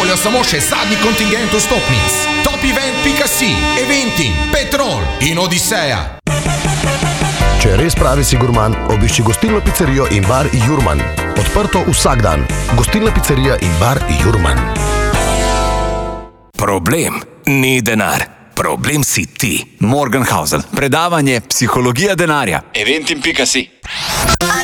voljo samo še zadnji kontingent vstopnic. Topevent.si, Eventim, Petrol in Odiseja. Če res pravi si gurman, obišči gostilno pizzerijo in bar Jurman. Odprto vsak dan. Gostilna pizzerija in bar Jurman. Problem ni denar. Problem si ti. Morgenhausen. Predavanje Psihologija denarja. Eventim.si.